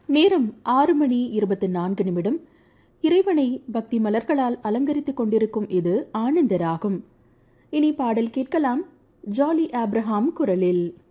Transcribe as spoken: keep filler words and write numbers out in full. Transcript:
நேரம் ஆறு மணி இருபத்தி நான்கு நிமிடம். இறைவனை பக்தி மலர்களால் அலங்கரித்துக் கொண்டிருக்கும் இது ஆனந்த ராகம். இனி பாடல் கேட்கலாம். ஜாலி ஆப்ரஹாம் குரலில்.